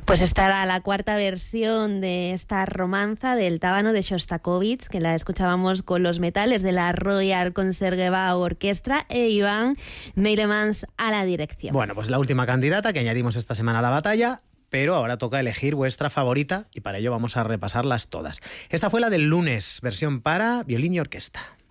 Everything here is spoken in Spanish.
Pues estará la cuarta versión de esta romanza del Tábano de Shostakovich, que la escuchábamos con los metales de la Royal Concertgebouw Orchestra, e Iván Meiremans a la dirección. Bueno, pues la última candidata que añadimos esta semana a la batalla, pero ahora toca elegir vuestra favorita y para ello vamos a repasarlas todas. Esta fue la del lunes, versión para violín y orquesta.